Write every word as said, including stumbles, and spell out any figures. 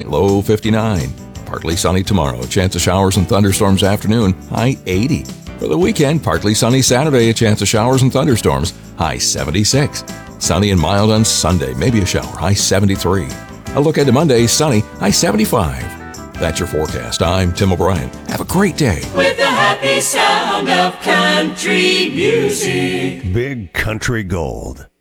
tonight, low fifty-nine. Partly sunny tomorrow, a chance of showers and thunderstorms afternoon, high eighty. For the weekend, partly sunny Saturday, a chance of showers and thunderstorms, high seventy-six. Sunny and mild on Sunday, maybe a shower, high seventy-three. A look ahead to Monday, sunny, high seventy-five. That's your forecast. I'm Tim O'Brien. Have a great day. With the happy sound of country music. Big Country Gold.